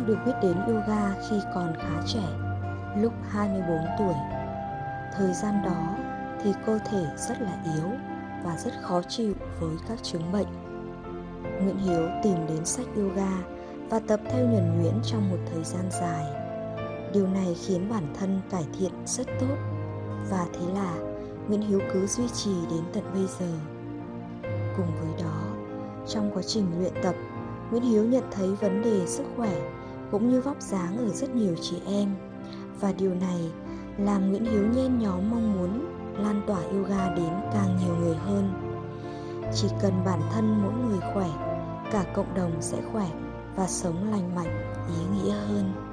được biết đến yoga khi còn khá trẻ, lúc 24 tuổi. Thời gian đó thì cơ thể rất là yếu và rất khó chịu với các chứng bệnh. Nguyễn Hiếu tìm đến sách yoga và tập theo nhuần nhuyễn trong một thời gian dài. Điều này khiến bản thân cải thiện rất tốt, và thế là Nguyễn Hiếu cứ duy trì đến tận bây giờ. Cùng với đó, trong quá trình luyện tập, Nguyễn Hiếu nhận thấy vấn đề sức khỏe cũng như vóc dáng ở rất nhiều chị em, và điều này làm Nguyễn Hiếu nhen nhóm mong muốn lan tỏa yoga đến càng nhiều người hơn. Chỉ cần bản thân mỗi người khỏe, cả cộng đồng sẽ khỏe và sống lành mạnh, ý nghĩa hơn.